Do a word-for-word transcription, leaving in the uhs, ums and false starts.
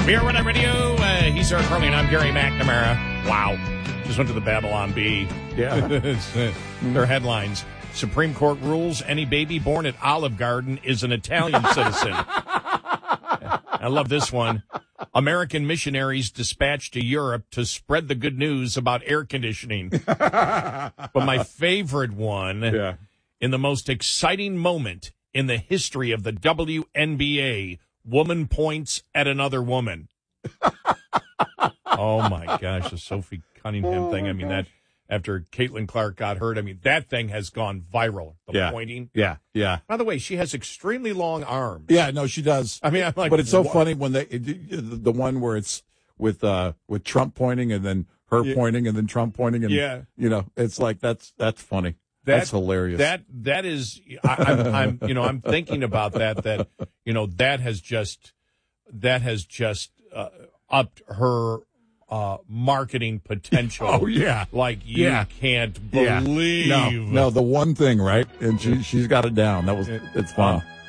Beer Runner Radio. Uh, he's Eric Curley, and I'm Gary McNamara. Wow. Just went to the Babylon Bee. Yeah. It's, uh, their headlines. Supreme Court rules any baby born at Olive Garden is an Italian citizen. I love this one. American missionaries dispatched to Europe to spread the good news about air conditioning. But my favorite one, Yeah. in the most exciting moment in the history of the W N B A, woman points at another woman. Oh, my gosh, the Sophie Cunningham thing. I mean, that after Caitlin Clark got hurt, I mean, that thing has gone viral, the Yeah. pointing. Yeah. Yeah. By the way, she has extremely long arms. Yeah. No, she does. I mean, I'm like, but it's so what? funny when they the one where it's with uh with Trump pointing and then her Yeah. pointing and then Trump pointing and Yeah. you know, it's like that's that's funny. That- that's hilarious. That that is, I, I'm, I'm, you know, I'm thinking about that. That you know, that has just, that has just uh, upped her uh, marketing potential. Oh, yeah. like you Yeah. can't Yeah. believe. No, no, the one thing, right? And she she's got it down. That was it's fun. Uh,